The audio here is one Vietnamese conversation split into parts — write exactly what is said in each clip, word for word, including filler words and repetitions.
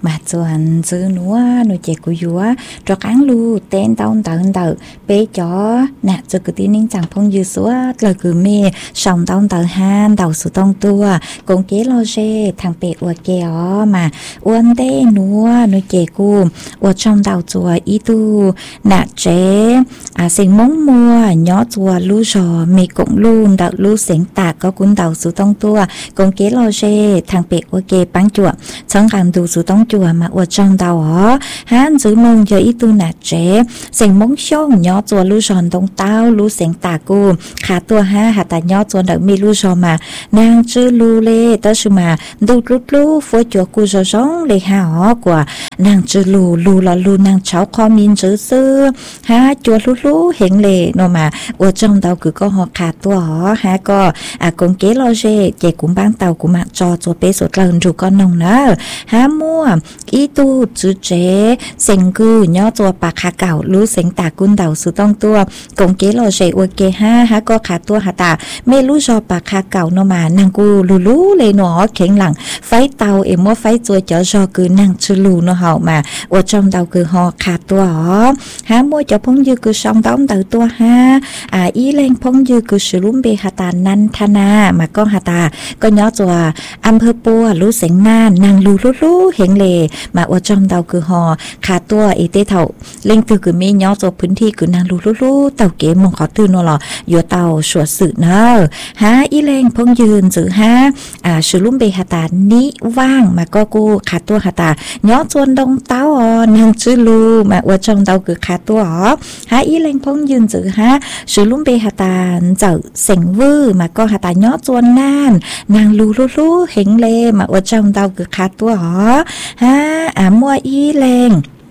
mà chuẩn giữ núa nuôi trẻ của dúa cho cán lu tên tao tận tờ bé chó nè cho cứ tin nín chẳng phong dư số lời cứ mê sòng tao tờ han đầu số tông tua cũng kế lo dê thằng bé uo kéo mà uốn tê núa nuôi trẻ của uo trong đầu chùa ý tu nè trẻ à sinh móng mua nhỏ chùa lu rò mì cũng luôn đợt lu sinh tạc có cuốn đầu số tông tua cũng kế lo dê thằng bé uo kế bán chùa chẳng cần đủ số tông chùa mà uo trong đầu ó hắn giữ mong cho ý tu nè trẻ sinh móng xông nhỏ chùa lu ròn tông tao lu sinh tạc cô khá tua ha hà ta nhỏ chùa đợt mi lu rò mà nàng chữ lu lê tới sự mà đủ lúc lu phối chùa cô rò rong lê ha ó của nàng chữ lu lu là lu nàng cháu kho min chữ sư ha chùa lu lu hiện lệ nó mà uo trong đầu cứ có họ khá tua ó ha có à cũng kế lo dê chị cũng bán tàu của mạng cho chùa bé sốt lần rồi con nông nữa ha mua ý tu chữ trẻ sinh cư nhỏ chùa bạc hà cảo lu sinh tạc quân đầu sự tông tua cũng kế lo dê uo kế ha ha có khá tua hà ta mê lu do bạc hà cảo nó mà nàng cu lu lu lê nó khéng lặng phái tàu em mua phái chùa chở do cứ nàng chữ lu nó hậu mà uo trong đầu cứ họ khá tua ó ha mua cho phong dư cứ xong đóng đầu tua ha à ý lên phong dư cứ sử lúm bê hà ta nan thana mà con hà ta có nhỏ chùa âm hơ pua lu sinh na nàng lu lu lu hiện lệ mà uo trong đầu cứ họ khá tua ý tế thậu lên từ cứ mi nhỏ chùaพื้นที่cứ nàng lu lu lu tàu kế mong khó tư nó là vừa tàu sửa sự nơ ha ý lên phong dư giữ ha à sử lúm bê hà ta ní vang mà có cô khá tua hà ta nhỏ chuôn đông táo ó nàng chữ lu mà uo trong đầu cứ khá tua ó ha ý lên phong dư giữ ha sử lúm bê hà ta dở sành vư mà có hà ta nhỏ chuôn nan nàng lu lu lu hình lê mà uo trong đầu cứ khá tua ó ha à mua ý lên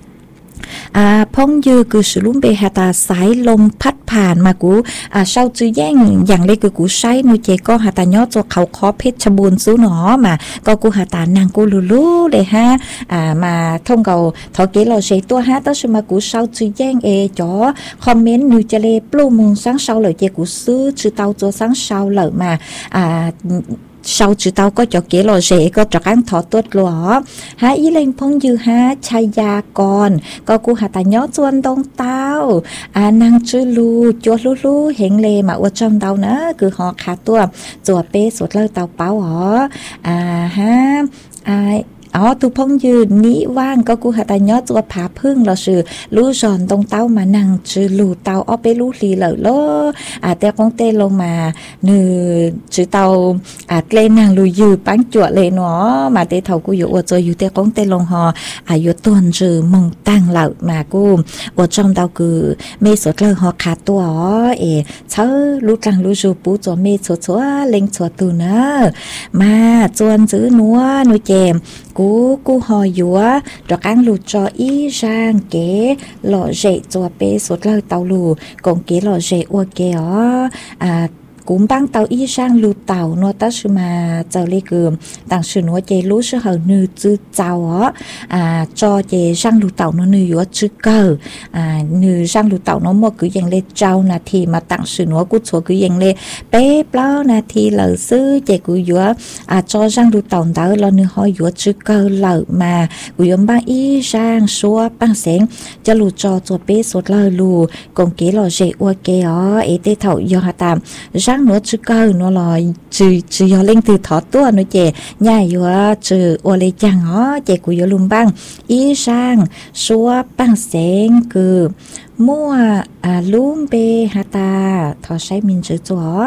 à phong dư cứ sử lúm bê hà ta sái lôngพัดผ่านมากูอ่าเช่าจื้อแย่งอย่างเล็กคือกูใช้นูเจก็หาตาย้อตัวเขาคอเพชรบูรณ์สู้หนอมาก็กูหาตานางกูลูลูเลยฮะอ่ามาท่องเก่าทอเกเราใช้ตัวฮะตั้งแต่มากูเช่าจื้อแย่งเอจ๋อคอมเมนต์นูจะเลยปลื้มมุงสังเช่าเลยเจกูซื้อจื้อเตาตัวสังเช่าเลยมาอ่าsau chữ tao có cho kế lo dễ có cho ăn thọ tốt lúa há ý lên phong dư há chai gia con có cô hà ta nhớ chuan đông tao à năng chữ lu chua lu lu hiện lệ mà ở trong tao nữa cứ họ khá tua chùa bé sốt lơ tao báo họ à ha àอ๋อตุพงยืนนี้ว่างก็กูหาตาย้อตัวผาพึ่งเราสื่อรู้จอนตรงเต้ามานั่งจือลู่เต้าเอาไปรู้ลีเลยโลอ่าแต่คงเตลงมาหนึ่งจือเต้าอ่าเกลนั่งลู่ยืนปั้นจวดเลยเนาะมาเตเท่ากูอยู่อวดจอยอยู่แต่คงเตลงหออายุต้นจือมองตั้งเหล่ามากูอวดจอมเต้าคือเมสดเลยหอขาดตัวอ๋อเอเช้ารู้จังรู้จูปูจอมเมสดชัวเล็งชัวตูเนอมาจวนจือนัวนัวเจมcú cú hò dúa rồi ăn lụt cho ý rang kế lọ rễ cho bé sốt lơ tàu lù còn kế lọ rễ ua kế ó à cũng băng tàu y sang lụt tàu nó ta sư mà giàu lê cường đằng sư nó chế lú sư hờ nư chư giàu á à cho chế sang lụt tàu nó nư yếu chư cờ à nư sang lụt tàu nó mua cứ dành lê trao nà thì mà tặng sư nó cút số cứ dành lê bé bao nà thì lỡ sư chế cứ yếu à cho sang lụt tàu đó là nư hỏi yếu chư cờ lỡ mà cứ yếu băng y sang xua băng sáng cho lụt cho cho bé sốt lơ lù còn kế lò rễ ua kế ó ế tê thậu yếu hà tạm răng nó chứ cơ nó là trừ trừ do lên từ thọ tua nó chè nhà yếu trừ ô lê chàng ó chè của yếu lùm băng ý sang xua băng sáng cừ mua à lùm bê hà ta thọ say mình chữ chó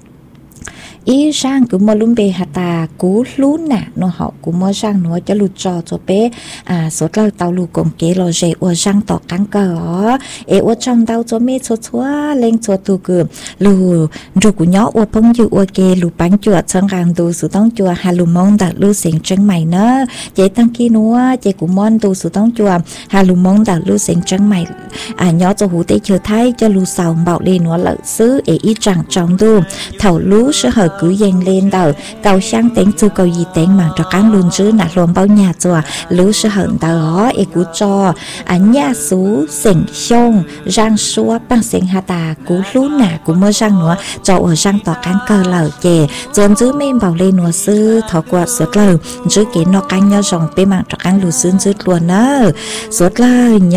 ý sang cứ mua lúm bê hà ta cú lún nè nó họ cũng mua sang nó cho lụt cho cho bé à số lao tàu lụt cùng kế lo dễ ở sang tỏ cắn cờ ó ế ở trong tàu cho mê cho chúa lên cho tu cửa lù rồi của nhỏ ở phong dư ở kê lù bánh chuột sang hàng tu sự tông chùa hà lù mong đặt lù xịn trắng mày nữa chế tăng kia nữa chế cũng mong tu sự tông chùa hà lù mong đặt lù xịn trắng mày à nhỏ cho hủ tế chờ thay cho lù sầu bảo lên nó lợi xứ ế ý chẳng trong tu thầu lú sẽ hợp cứ dành lên đầu cầu sang tiếng chu cầu gì tiếng mà cho cán luôn chứ nạt luôn bao nhà chùa lũ sự hận tao e cú cho anh nhà sú sỉnh xông rang xua bằng sỉnh hà ta cú lú nà cú mơ rang nữa cho ở rang tỏ cán cờ lở chè chôn giữ men bảo lên nữa sư thọ quạt suốt lời giữ cái nó canh nhau rồng bên mạng cho cán lũ xương giữ luôn nữa suốt lời